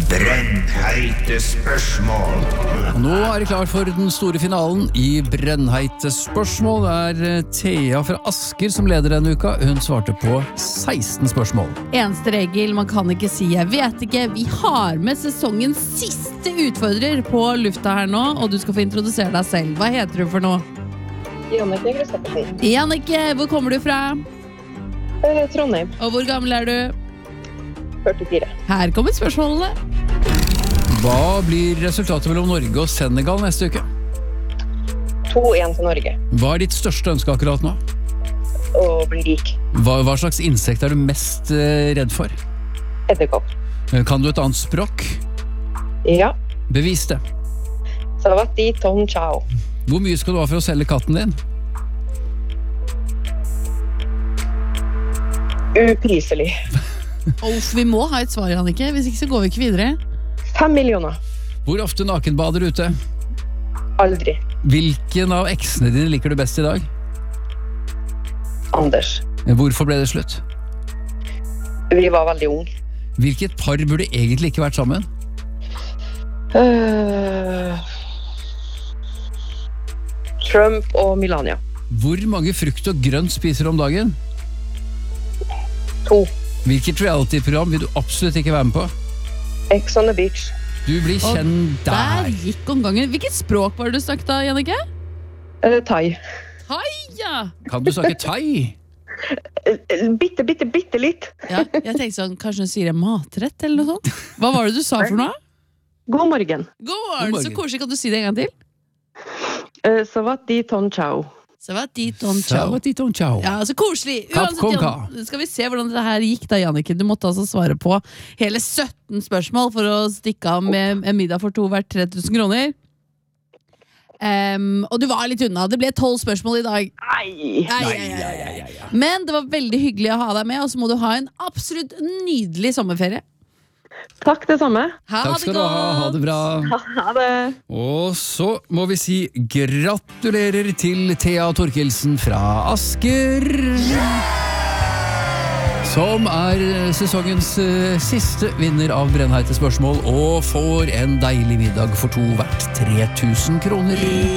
Brennheite spørsmål. Og nå er det klar for den store finalen i Brennheite spørsmål. Det er Thea fra Asker som leder denne uka. Hun svarte på 16 spørsmål. Eneste regel, man kan ikke si jeg vet ikke. Vi har med sesongens siste utfordrer på lufta her nå, og du skal få introdusere deg selv. Hva heter du for noe? Jannicke Kristoffersen. Jannicke, hvor kommer du fra? Trondheim. Og hvor gammel er du? 44. Her kommer spørsmålene. Hva blir resultatet mellom Norge og Senegal neste uke? 2-1 til Norge. Hva er ditt største ønske akkurat nå? Å bli rik. Hva slags insekt er du mest redd for? Edderkopp. Kan du et annet språk? Ja. Bevis det. Savati Tom Chao. Hvor mye skal du ha for å selge katten din? Upriselig. Vi må ha et svar, Jannicke. Hvis ikke så går vi ikke videre. 5 millioner. Hvor ofte nakenbader du ute? Aldri. Hvilken av eksene dine liker du best i dag? Anders. Hvorfor ble det slutt? Vi var veldig unge. Hvilket par burde egentlig ikke vært sammen? Trump og Melania. Hvor mange frukt og grønt spiser du om dagen? 2. Hvilket reality-program vil du absolutt ikke være med på? Ex on the beach. Du blir kjent Der der. gikk omgangen. Hvilket språk var det du snakket da, Jannicke? Thai. Heia! Kan du snakke thai? Bitte litt. Ja, jeg tenkte sånn, kanskje hun sier en matrett eller noe sånt. Hva var det du sa for noe? God morgen. God morgen, så koselig. Kan du si det en gang til? Savati Tom Chao. Savati Tom Chao. Savati Tom Chao. Ja, så koselig. Kap Uansett, konka. Jan, skal vi se hvordan det her gikk da, Jannicke. Du måtte altså svare på hele 17 spørsmål for å stikke av med en middag for 2 verdt 3000 kroner. Og du var litt unna. Det ble 12 spørsmål i dag. Nei. Men det var veldig hyggelig å ha deg med, og så må du ha en absolutt nydelig sommerferie. Takk det samme. Takk skal du ha. Ha det bra. Ha det. Og så må vi si gratulerer til Thea Torkelsen fra Asker, som er sesongens siste vinner av Brennheite spørsmål, og får en deilig middag for 2 verdt 3000 kroner.